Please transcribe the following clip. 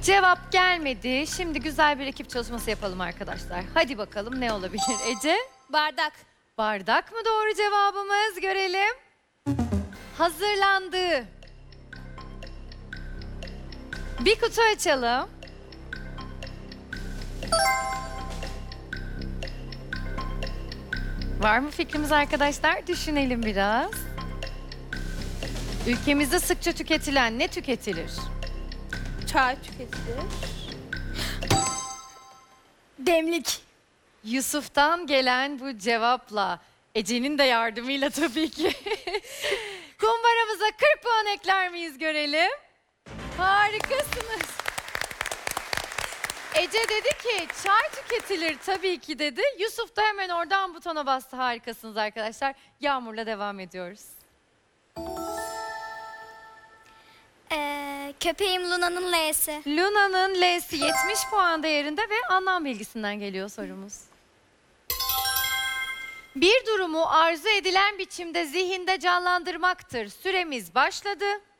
Cevap gelmedi. Şimdi güzel bir ekip çalışması yapalım arkadaşlar. Hadi bakalım ne olabilir Ece? Bardak. Bardak mı doğru cevabımız? Görelim. Hazırlandı. Bir kutu açalım. Var mı fikrimiz arkadaşlar? Düşünelim biraz. Ülkemizde sıkça tüketilen ne tüketilir? Çay tüketilir. Demlik. Yusuf'tan gelen bu cevapla, Ece'nin de yardımıyla tabii ki. Kumbaramıza 40 puan ekler miyiz görelim. Harikasınız. Ece dedi ki çay tüketilir tabii ki dedi. Yusuf da hemen oradan butona bastı. Harikasınız arkadaşlar. Yağmur'la devam ediyoruz. Köpeğim Luna'nın L'si. Luna'nın L'si 70 puan değerinde ve anlam bilgisinden geliyor sorumuz. Bir durumu arzu edilen biçimde zihinde canlandırmaktır. Süremiz başladı.